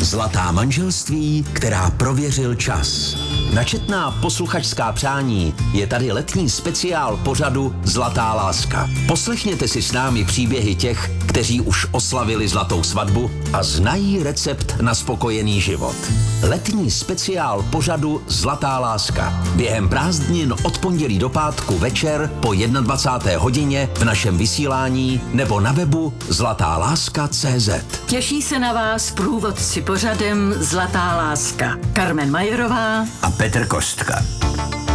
Zlatá manželství, která prověřil čas. Na četná posluchačská přání je tady letní speciál pořadu Zlatá láska. Poslechněte si s námi příběhy těch, kteří už oslavili zlatou svatbu a znají recept na spokojený život. Letní speciál pořadu Zlatá láska. Během prázdnin od pondělí do pátku večer po 21. hodině v našem vysílání nebo na webu zlatáláska.cz. Těší se na vás průvodci pořadem Zlatá láska. Carmen Majerová a Petr Kostka.